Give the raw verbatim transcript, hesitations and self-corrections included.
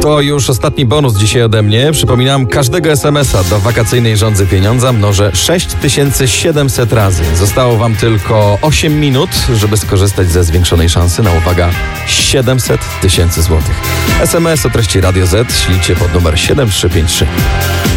To już ostatni bonus dzisiaj ode mnie. Przypominam, każdego es em es a do wakacyjnej żądzy pieniądza mnożę sześć tysięcy siedemset razy. Zostało wam tylko osiem minut, żeby skorzystać ze zwiększonej szansy na, uwaga, siedemset tysięcy złotych. es em es o treści Radio Z ślijcie pod numer siedem trzy pięć trzy.